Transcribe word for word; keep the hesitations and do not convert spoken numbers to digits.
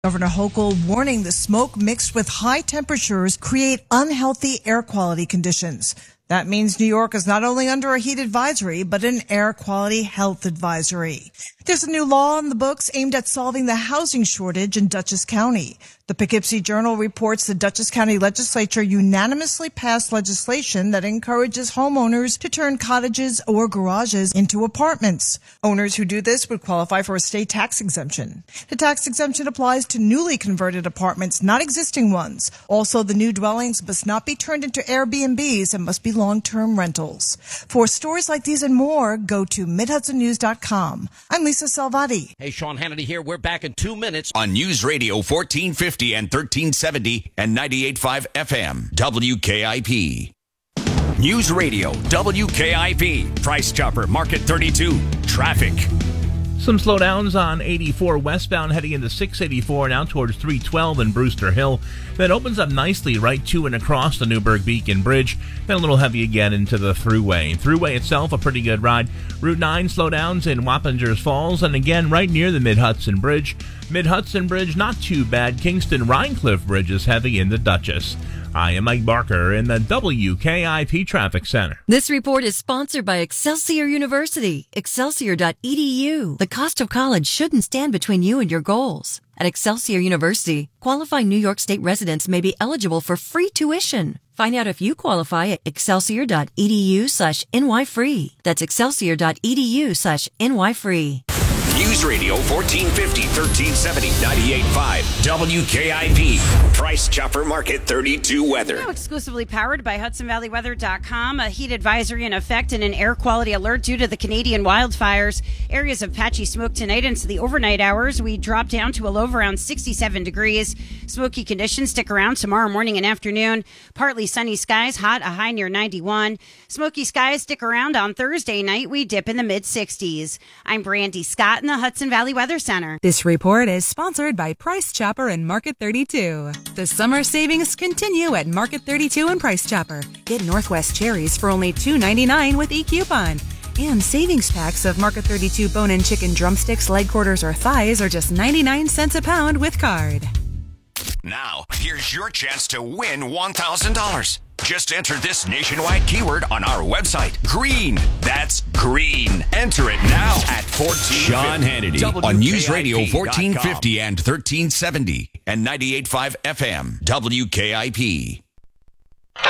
Governor Hochul warning the smoke mixed with high temperatures create unhealthy air quality conditions. That means New York is not only under a heat advisory, but an air quality health advisory. There's a new law on the books aimed at solving the housing shortage in Dutchess County. The Poughkeepsie Journal reports the Dutchess County Legislature unanimously passed legislation that encourages homeowners to turn cottages or garages into apartments. Owners who do this would qualify for a state tax exemption. The tax exemption applies to newly converted apartments, not existing ones. Also, the new dwellings must not be turned into Airbnbs and must be long-term rentals. For stories like these and more, go to mid hudson news dot com. I'm Lisa Salvati. Hey, Sean Hannity here. We're back in two minutes on News Radio fourteen fifty and thirteen seventy and ninety-eight point five F M W K I P. News Radio W K I P. Price Chopper Market thirty-two. Traffic. Some slowdowns on eighty-four westbound heading into six eighty-four now towards three twelve in Brewster Hill. Then opens up nicely right to and across the Newburgh Beacon Bridge. Then a little heavy again into the Thruway. Thruway itself, a pretty good ride. Route nine slowdowns in Wappingers Falls and again right near the Mid-Hudson Bridge. Mid-Hudson Bridge, not too bad. Kingston-Rhinecliff Bridge is heavy in the Dutchess. I am Mike Barker in the W K I P Traffic Center. This report is sponsored by Excelsior University, excelsior dot e d u. The cost of college shouldn't stand between you and your goals. At Excelsior University, qualifying New York State residents may be eligible for free tuition. Find out if you qualify at excelsior dot e d u slash n y free. That's excelsior dot e d u slash n y free. News Radio fourteen fifty, thirteen seventy, ninety-eight point five W K I P. Price Chopper Market thirty-two weather. Now exclusively powered by Hudson Valley Weather dot com. A heat advisory in effect and an air quality alert due to the Canadian wildfires. Areas of patchy smoke tonight into the overnight hours. We drop down to a low of around sixty-seven degrees. Smoky conditions stick around tomorrow morning and afternoon. Partly sunny skies, hot, a high near ninety-one. Smoky skies stick around on Thursday night. We dip in the mid-sixties. I'm Brandy Scott in the Hudson Valley Weather Center. This report is sponsored by Price Chopper and Market thirty-two. The summer savings continue at Market thirty-two and Price Chopper. Get Northwest cherries for only two ninety-nine with e-coupon. And savings packs of Market thirty-two bone-in chicken drumsticks, leg quarters, or thighs are just ninety-nine cents a pound with card. Now, here's your chance to win one thousand dollars. Just enter this nationwide keyword on our website. Green. That's green. Enter it now at fourteen fifty. Sean Hannity on News Radio fourteen fifty and thirteen seventy and ninety-eight point five F M W K I P.